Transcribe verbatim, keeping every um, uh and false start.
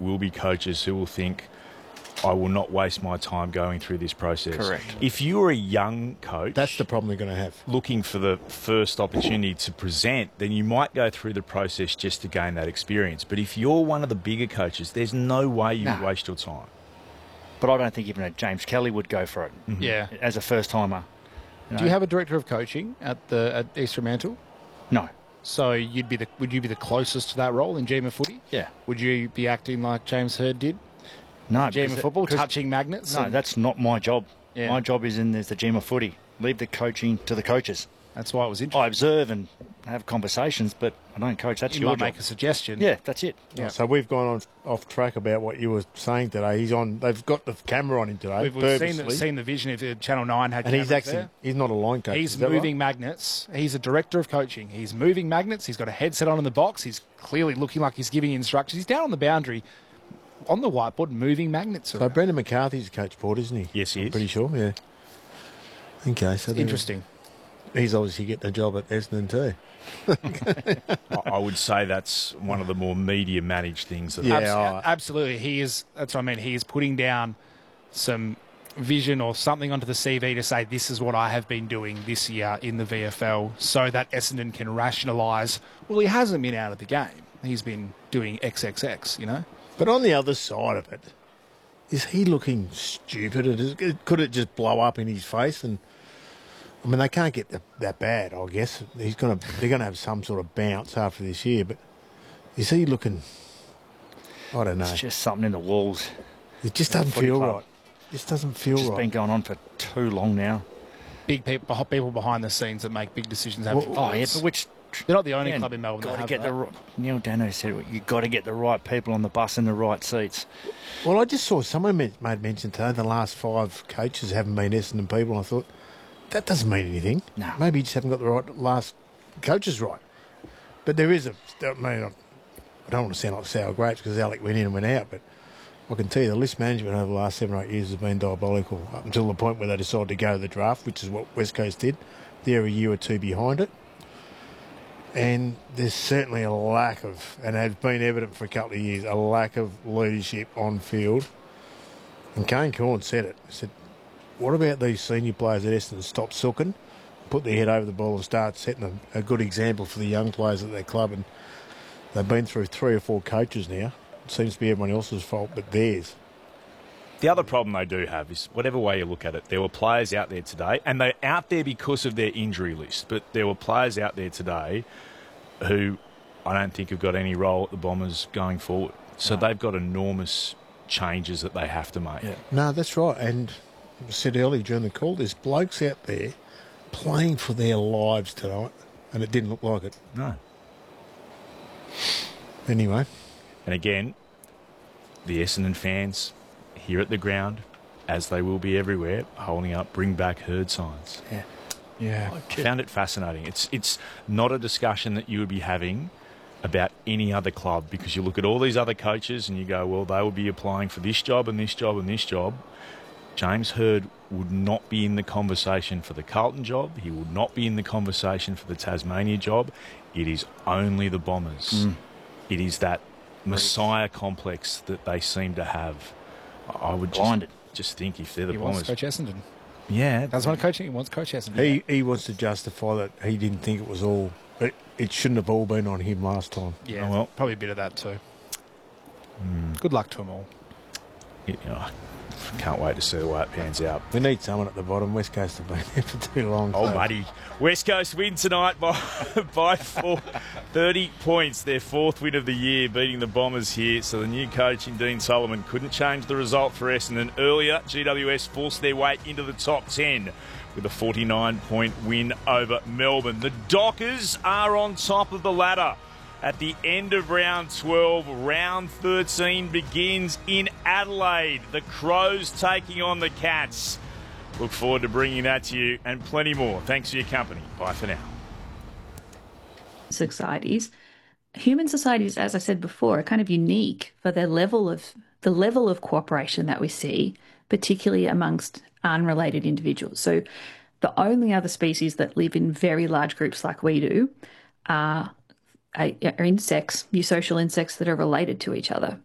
will be coaches who will think, I will not waste my time going through this process. Correct. If you're a young coach... That's the problem they're going to have. ...looking for the first opportunity to present, then you might go through the process just to gain that experience. But if you're one of the bigger coaches, there's no way you No. would waste your time. But I don't think even a James Kelly would go for it. Mm-hmm. Yeah. As a first-timer. Do you have a director of coaching at the at East Fremantle? No. So you'd be the would you be the closest to that role in G M footy? Yeah. Would you be acting like James Hird did? No. G M because- football, because- touching magnets? No, and- that's not my job. Yeah. My job is in there's the G M footy. Leave the coaching to the coaches. That's why it was interesting. I observe and have conversations, but I don't coach. That's You your might job. make a suggestion. Yeah, that's it. Yeah. So we've gone on off track about what you were saying today. He's on. They've got the camera on him today. We've, we've seen, purposely. the, seen the vision if uh, Channel nine had and he's cameras actually there. he's not a line coach. He's is that moving right? magnets. He's a director of coaching. He's moving magnets. He's got a headset on in the box. He's clearly looking like he's giving instructions. He's down on the boundary on the whiteboard moving magnets So around. Brendan McCarthy's a coach, Port, isn't he? Yes, he I'm is. pretty sure. Yeah. Okay, so there- Interesting. He's obviously getting a job at Essendon too. I I would say that's one of the more media-managed things. That Yeah, Abs- oh. absolutely. He is. That's what I mean. He is putting down some vision or something onto the C V to say this is what I have been doing this year in the V F L, so that Essendon can rationalise. Well, he hasn't been out of the game. He's been doing triple X. You know. But on the other side of it, is he looking stupid? It is- Could it just blow up in his face? And I mean, they can't get that, that bad. I guess he's gonna. They're gonna have some sort of bounce after this year. But is he looking? I don't know. It's just something in the walls. It just doesn't Footy feel club. right. Just doesn't feel It's right. been going on for too long now. Big people, people behind the scenes that make big decisions. Have Well, Oh, yeah, but which... They're not the only Man, club in Melbourne that gotta have get that. the ri- Neil Dano said it. You've got to get the right people on the bus in the right seats. Well, I just saw someone men- made mention today the last five coaches haven't been Essendon people. And I thought, that doesn't mean anything. No. Maybe you just haven't got the right last coaches right. But there is a... I mean, I I don't want to sound like sour grapes because Alec went in and went out, but I can tell you the list management over the last seven or eight years has been diabolical up until the point where they decided to go to the draft, which is what West Coast did. They're a year or two behind it. And there's certainly a lack of, and has been evident for a couple of years, a lack of leadership on field. And Kane Corn said it. He said, what about these senior players at Essendon stop sooking, put their head over the ball and start setting a, a good example for the young players at their club? And they've been through three or four coaches now. It seems to be everyone else's fault but theirs. The other problem they do have is, whatever way you look at it, there were players out there today, and they're out there because of their injury list, but there were players out there today who I don't think have got any role at the Bombers going forward. So they've got enormous changes that they have to make. Yeah. No, that's right. And I said earlier during the call, there's blokes out there playing for their lives tonight, and it didn't look like it. No. Anyway, And again, the Essendon fans here at the ground, as they will be everywhere, holding up "Bring Back Herd" signs. Yeah. Yeah. I found it fascinating. It's it's not a discussion that you would be having about any other club, because you look at all these other coaches and you go, well, they would be applying for this job and this job and this job. James Hird would not be in the conversation for the Carlton job. He would not be in the conversation for the Tasmania job. It is only the Bombers. Mm. It is that Messiah complex that they seem to have. I would just, Blinded. just think if they're the He wants Bombers. to coach Essendon. Yeah. That's what coaching. He wants to coach Essendon. he, he wants to justify that he didn't think it was all... It, it shouldn't have all been on him last time. Yeah, Oh, well. probably a bit of that too. Mm. Good luck to them all. You know, can't wait to see the way it pans out. We need someone at the bottom. West Coast have been there for too long. Oh, so- buddy. West Coast win tonight by, by four, thirty points. Their fourth win of the year, beating the Bombers here. So the new coach in Dean Solomon couldn't change the result for Essendon. Earlier, G W S forced their way into the top ten with a forty-nine point win over Melbourne. The Dockers are on top of the ladder. At the end of round twelve, round thirteen begins in Adelaide. The Crows taking on the Cats. Look forward to bringing that to you and plenty more. Thanks for your company. Bye for now. Societies, human societies, as I said before, are kind of unique for their level of the level of cooperation that we see, particularly amongst unrelated individuals. So the only other species that live in very large groups like we do are, are insects, eusocial insects that are related to each other.